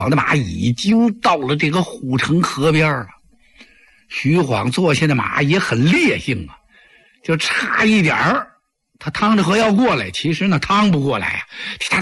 的马已经到了这个护城河边了。徐晃坐下的马也很烈性啊，就差一点儿，他趟着河要过来，其实呢趟不过来呀。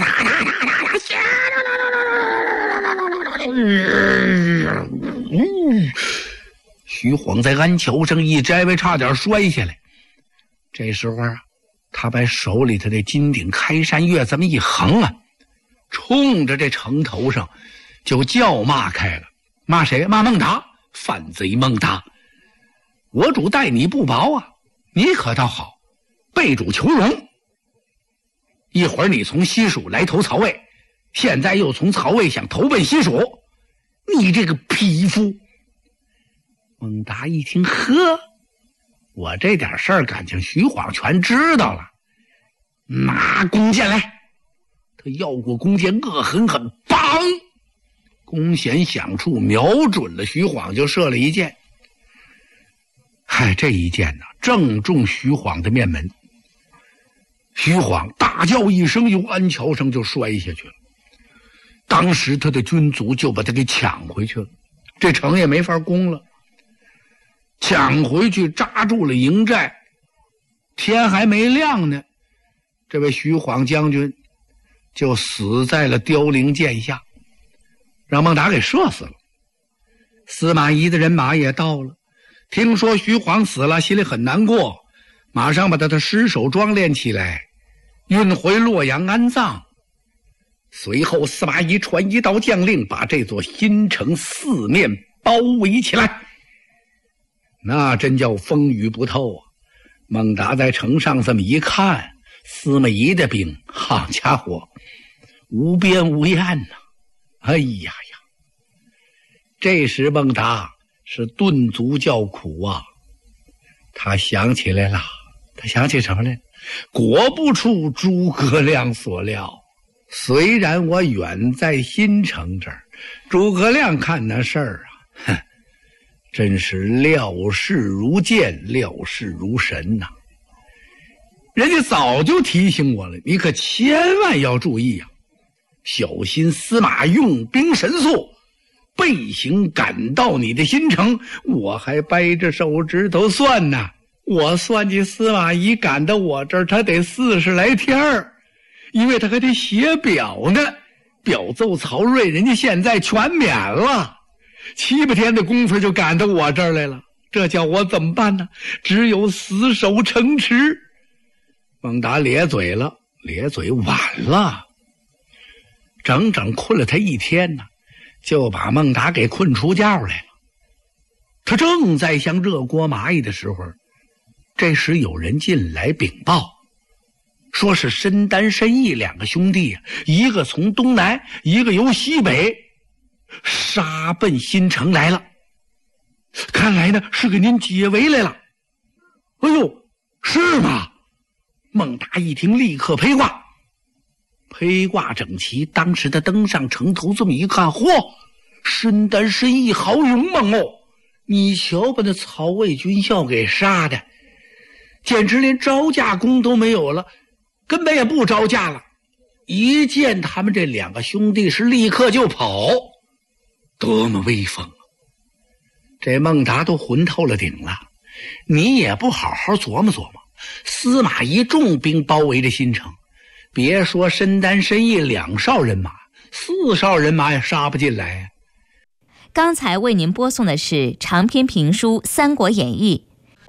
徐晃在鞍桥上一摘位，差点摔下来。这时候啊，他把手里头的金顶开山月这么一横啊，冲着这城头上就叫骂开了。骂谁？骂孟达，反贼孟达！我主待你不薄啊，你可倒好，背主求荣。一会儿你从西蜀来投曹魏，现在又从曹魏想投奔西蜀，你这个匹夫！孟达一听，呵，我这点事儿感情徐晃全知道了，拿弓箭来。他要过弓箭，恶狠狠，砰！弓弦响处，瞄准了徐晃，就射了一箭。嗨，这一箭呢，正中徐晃的面门。徐晃大叫一声，由鞍桥上就摔下去了。当时他的军卒就把他给抢回去了，这城也没法攻了。抢回去扎住了营寨，天还没亮呢，这位徐晃将军就死在了凋零箭下，让孟达给射死了。司马懿的人马也到了，听说徐晃死了，心里很难过，马上把他的尸首装殓起来，运回洛阳安葬。随后司马懿传一道将令，把这座新城四面包围起来。那真叫风雨不透啊！孟达在城上这么一看，司马懿的兵，好家伙，无边无沿呐！哎呀呀！这时孟达是顿足叫苦啊！他想起来了，他想起什么来？果不出诸葛亮所料，虽然我远在新城这儿，诸葛亮看那事儿啊，哼，真是料事如箭，料事如神呐！人家早就提醒我了，你可千万要注意啊，小心司马用兵神速，背行赶到你的新城。我还掰着手指头算呢，我算计司马懿赶到我这儿，他得40来天儿，因为他还得写表呢，表奏曹睿，人家现在全免了，7、8天的功夫就赶到我这儿来了，这叫我怎么办呢？只有死守城池。孟达咧嘴了，咧嘴晚了，整整困了他1天呢，就把孟达给困出觉来了。他正在像热锅蚂蚁的时候，这时有人进来禀报，说是申丹申义2个兄弟，一个从东南，一个由西北，杀奔新城来了。看来呢是给您解围来了。哎呦，是吗？孟达一听，立刻披挂，披挂整齐。当时他登上城头，这么一看，嚯，申丹申义好勇猛哦！你瞧把那曹魏军校给杀的，简直连招架功都没有了，根本也不招架了。一见他们这2个兄弟是立刻就跑，多么威风啊！这孟达都魂透了顶了，你也不好好琢磨琢磨，司马懿重兵包围着新城，别说申丹申义2哨人马，4哨人马也杀不进来。 刚才为您播送的是长篇评书《三国演义》，